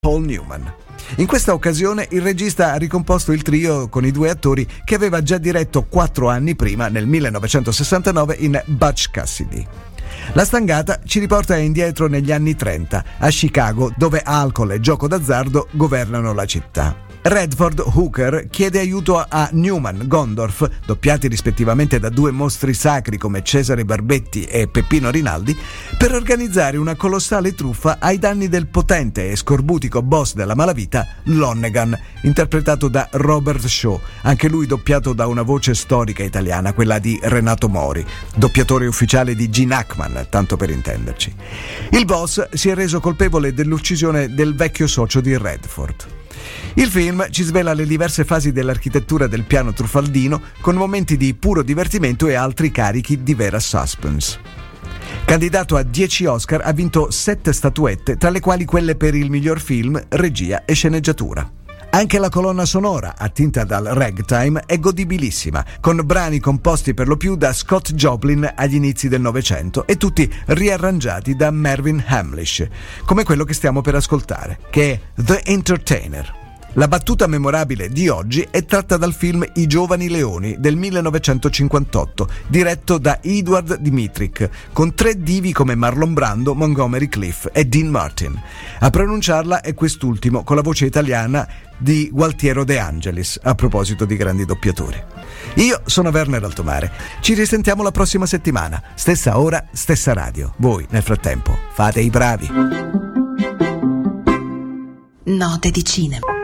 Paul Newman. In questa occasione il regista ha ricomposto il trio con i due attori che aveva già diretto 4 anni prima, nel 1969, in Butch Cassidy. La stangata ci riporta indietro negli anni 30, a Chicago, dove alcol e gioco d'azzardo governano la città. Redford Hooker chiede aiuto a Newman, Gondorf, doppiati rispettivamente da 2 mostri sacri come Cesare Barbetti e Peppino Rinaldi, per organizzare una colossale truffa ai danni del potente e scorbutico boss della malavita, Lonnegan, interpretato da Robert Shaw, anche lui doppiato da una voce storica italiana, quella di Renato Mori, doppiatore ufficiale di Gene Hackman, tanto per intenderci. Il boss si è reso colpevole dell'uccisione del vecchio socio di Redford. Il film ci svela le diverse fasi dell'architettura del piano truffaldino, con momenti di puro divertimento e altri carichi di vera suspense. Candidato a 10 Oscar, ha vinto 7 statuette, tra le quali quelle per il miglior film, regia e sceneggiatura. Anche la colonna sonora, attinta dal ragtime, è godibilissima, con brani composti per lo più da Scott Joplin agli inizi del Novecento e tutti riarrangiati da Marvin Hamlish, come quello che stiamo per ascoltare, che è The Entertainer. La battuta memorabile di oggi è tratta dal film I Giovani Leoni del 1958, diretto da Edward Dmytryk, con 3 divi come Marlon Brando, Montgomery Clift e Dean Martin. A pronunciarla è quest'ultimo, con la voce italiana di Gualtiero De Angelis, a proposito di grandi doppiatori. Io sono Werner Altomare. Ci risentiamo la prossima settimana, stessa ora, stessa radio. Voi, nel frattempo, fate i bravi. Note di cinema.